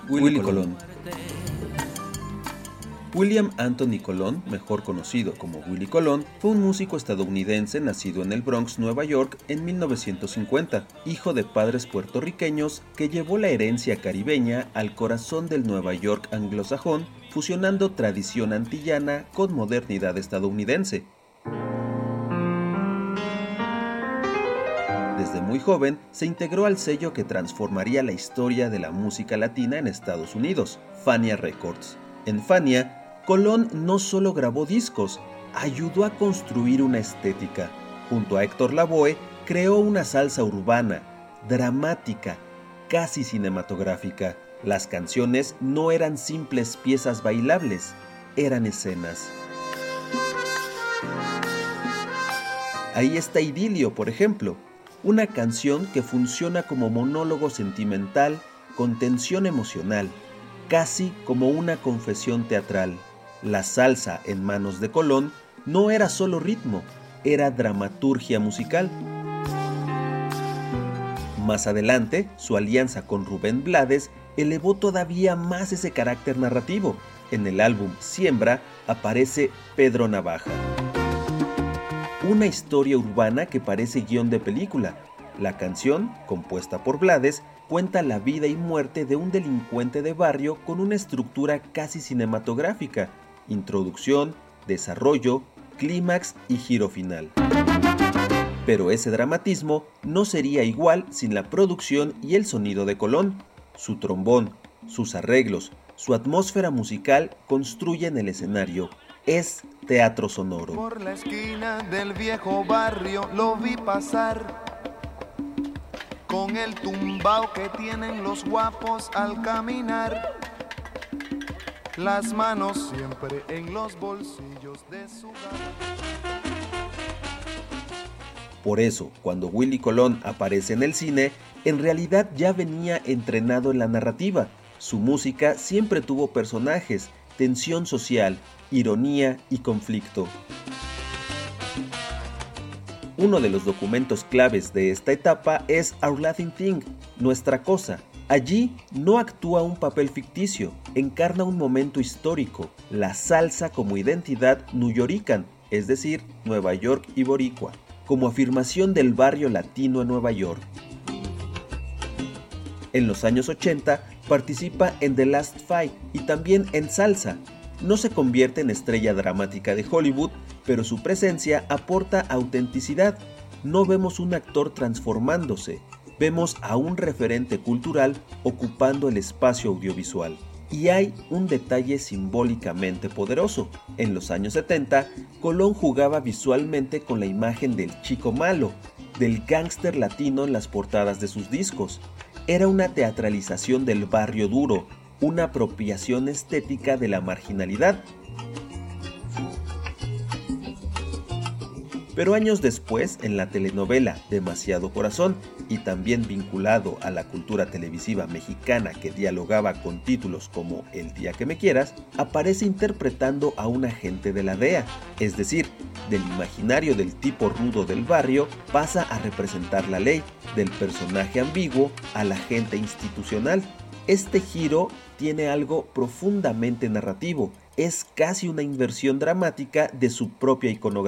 Willie Colón. William Anthony Colón, mejor conocido como Willie Colón, fue un músico estadounidense nacido en el Bronx, Nueva York, en 1950, hijo de padres puertorriqueños que llevó la herencia caribeña al corazón del Nueva York anglosajón, fusionando tradición antillana con modernidad estadounidense. Desde muy joven se integró al sello que transformaría la historia de la música latina en Estados Unidos, Fania Records. En Fania, Colón no solo grabó discos, ayudó a construir una estética. Junto a Héctor Lavoe, creó una salsa urbana, dramática, casi cinematográfica. Las canciones no eran simples piezas bailables, eran escenas. Ahí está Idilio, por ejemplo, una canción que funciona como monólogo sentimental con tensión emocional, casi como una confesión teatral. La salsa en manos de Colón no era solo ritmo, era dramaturgia musical. Más adelante, su alianza con Rubén Blades elevó todavía más ese carácter narrativo. En el álbum Siembra aparece Pedro Navaja. Una historia urbana que parece guión de película. La canción, compuesta por Blades, cuenta la vida y muerte de un delincuente de barrio con una estructura casi cinematográfica: introducción, desarrollo, clímax y giro final. Pero ese dramatismo no sería igual sin la producción y el sonido de Colón. Su trombón, sus arreglos, su atmósfera musical construyen el escenario. Es teatro sonoro. Por la esquina del viejo barrio lo vi pasar, con el tumbao que tienen los guapos al caminar, las manos siempre en los bolsillos de su garra. Por eso, cuando Willie Colón aparece en el cine, en realidad ya venía entrenado en la narrativa. Su música siempre tuvo personajes, tensión social, ironía y conflicto. Uno de los documentos claves de esta etapa es Our Laughing Thing, Nuestra Cosa. Allí no actúa un papel ficticio, encarna un momento histórico, la salsa como identidad nuyorican, es decir, Nueva York y boricua, como afirmación del barrio latino en Nueva York. En los años 80 participa en The Last Fight y también en Salsa. No se convierte en estrella dramática de Hollywood, pero su presencia aporta autenticidad. No vemos un actor transformándose, vemos a un referente cultural ocupando el espacio audiovisual. Y hay un detalle simbólicamente poderoso. En los años 70, Colón jugaba visualmente con la imagen del chico malo, del gángster latino en las portadas de sus discos. Era una teatralización del barrio duro, una apropiación estética de la marginalidad. Pero años después, en la telenovela Demasiado Corazón, y también vinculado a la cultura televisiva mexicana que dialogaba con títulos como El día que me quieras, aparece interpretando a un agente de la DEA, es decir, del imaginario del tipo rudo del barrio pasa a representar la ley, del personaje ambiguo al agente institucional. Este giro tiene algo profundamente narrativo, es casi una inversión dramática de su propia iconografía.